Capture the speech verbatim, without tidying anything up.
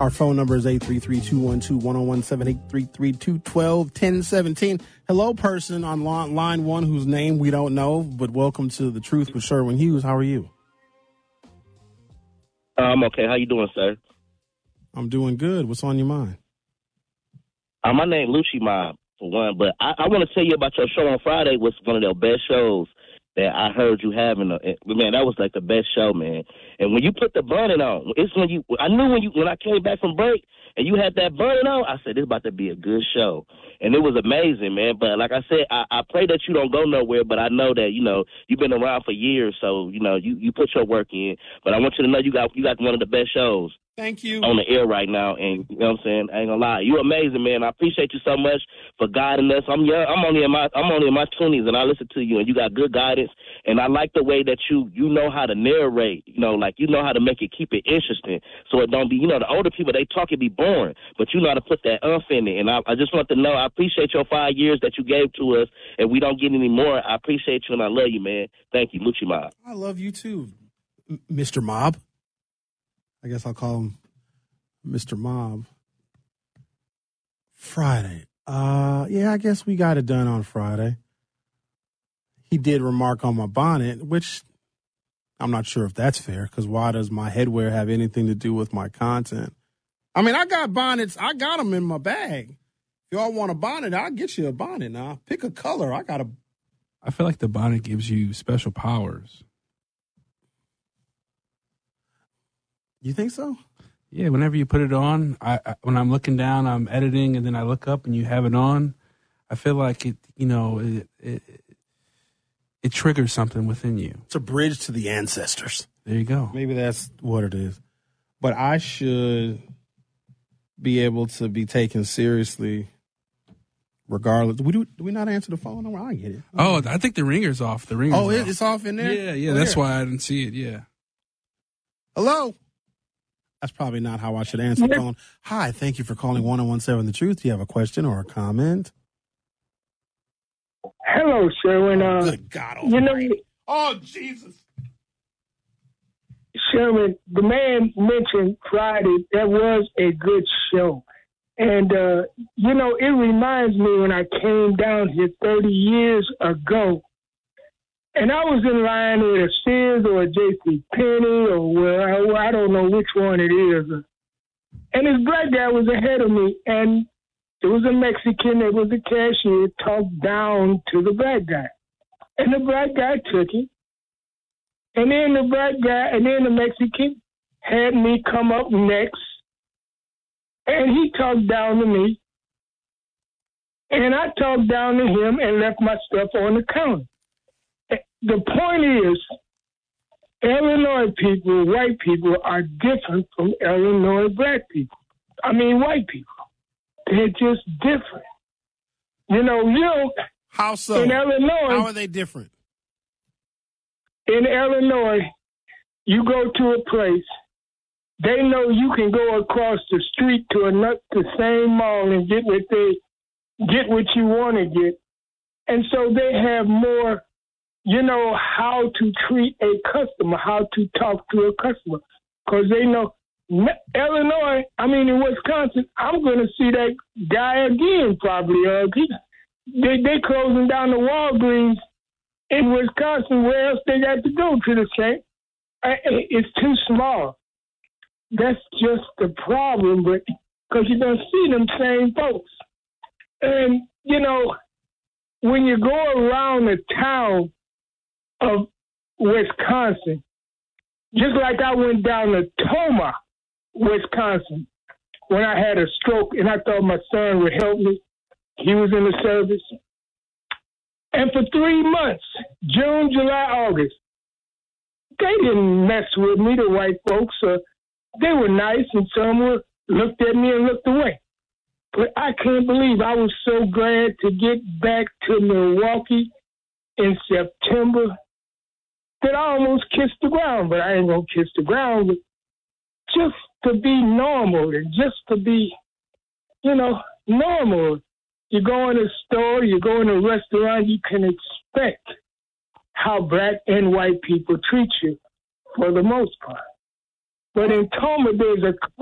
Our phone number is eight three three, two one two, one oh one seven, eight three three, two one two, one oh one seven. Hello, person on line one whose name we don't know, but welcome to The Truth with Sherwin Hughes. How are you? I'm okay. How you doing, sir? I'm doing good. What's on your mind? Uh, my name Lucci Mob, for one, but I, I want to tell you about your show on Friday. Was one of the best shows that I heard you having. Man, that was like the best show, man. And when you put the bonnet on, it's when you, I knew when you, when I came back from break and you had that bonnet on, I said, this is about to be a good show. And it was amazing, man. But like I said, I, I pray that you don't go nowhere, but I know that, you know, you've been around for years, so, you know, you, you put your work in. But I want you to know you got, you got one of the best shows. Thank you. On the air right now, and you know what I'm saying? I ain't gonna lie. You're amazing, man. I appreciate you so much for guiding us. I'm young. I'm only in my I'm only in my twenties, and I listen to you, and you got good guidance. And I like the way that you you know how to narrate. You know, like you know how to make it, keep it interesting, so it don't be. You know, the older people, they talk, it be boring, but you know how to put that umph in it. And I, I just want to know, I appreciate your five years that you gave to us, and we don't get any more. I appreciate you, and I love you, man. Thank you, Lucci Mob. I love you too, M- Mister Mob. I guess I'll call him Mister Mob. Friday. Uh, yeah, I guess we got it done on Friday. He did remark on my bonnet, which I'm not sure if that's fair, because why does my headwear have anything to do with my content? I mean, I got bonnets. I got them in my bag. If y'all want a bonnet, I'll get you a bonnet now. Pick a color. I got a. I feel like the bonnet gives you special powers. You think so? Yeah, whenever you put it on, I, I when I'm looking down, I'm editing, and then I look up and you have it on, I feel like it, you know, it it, it triggers something within you. It's a bridge to the ancestors. There you go. Maybe that's what it is. But I should be able to be taken seriously regardless. Do we, do, do we not answer the phone number? I get it. Oh, I think the ringer's off. The ringer's Oh, off. it's off in there? Yeah, yeah, oh, that's here. why I didn't see it, yeah. Hello? That's probably not how I should answer the phone. Hi, thank you for calling one oh one seven The Truth. Do you have a question or a comment? Hello, Sherwin. Uh, Good God. You know, oh, Jesus. Sherwin, the man mentioned Friday. That was a good show. And, uh, you know, it reminds me when I came down here thirty years ago, and I was in line with a Sears or a J C Penney or well, I, I don't know which one it is. And this black guy was ahead of me, and there was a Mexican that was a cashier talked down to the black guy. And the black guy took it. And then the black guy, and then the Mexican had me come up next, and he talked down to me. And I talked down to him and left my stuff on the counter. The point is, Illinois people, white people, are different from Illinois black people. I mean, white people. They're just different. You know, you don't... How so? In Illinois... How are they different? In Illinois, you go to a place, they know you can go across the street to another, the same mall and get what they get what you want to get. And so they have more... You know how to treat a customer, how to talk to a customer, because they know Illinois. I mean, in Wisconsin, I'm going to see that guy again probably. Uh, they they closing down the Walgreens in Wisconsin. Where else they got to go to the same? It's too small. That's just the problem, but because you're going to see them same folks, and you know when you go around the town of Wisconsin, just like I went down to Toma, Wisconsin, when I had a stroke and I thought my son would help me. He was in the service. And for three months, June, July, August, they didn't mess with me, the white folks. Uh, they were nice, and some were, looked at me and looked away. But I can't believe I was so glad to get back to Milwaukee in September that I almost kissed the ground, but I ain't gonna kiss the ground. But just to be normal and just to be, you know, normal. You go in a store, you go in a restaurant, you can expect how black and white people treat you for the most part. But in Toma, there's a